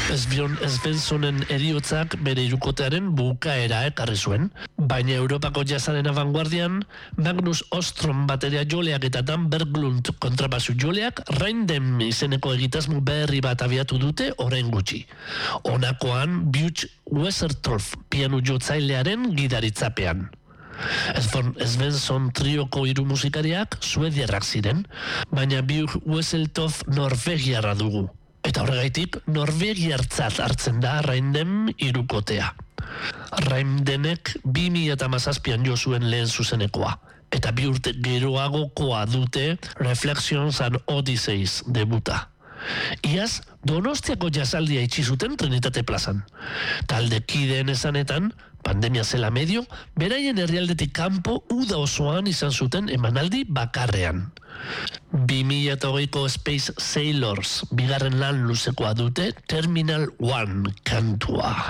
Svensonen heriotzak bere hirukotearen bukaera ekarri zuen. Baina Europako jazzaren abanguardian, Magnus Ostrom bateria joleak eta Dan Berglund kontrabasu joleak Rindem izeneko egitasmo berri bat abiatu dute orain gutxi. Honakoan Butch Wesertolf piano jotzailearen gidaritzapean. Svensson trioko hiru musikariak suediarrak ziren, baina Björk Wesseltoft Norvegiarra dugu. Eta horregaitik Norvegiartzat hartzen da Rindem hirukotea. Rindemek 2017an jo zuen lehen zuzenekoa, eta 2 urte geroagokoa dute Reflections and Odysseys debuta. Iaz, Donostiako jazaldia itxi zuten Trinitate plazan. Talde kideen esanetan, pandemia zela medio, beraien herrialdetik kanpo uda osoan izan zuten emanaldi bakarrean. 2008ko Space Sailors bigarren lan luzekoa dute Terminal 1 kantua.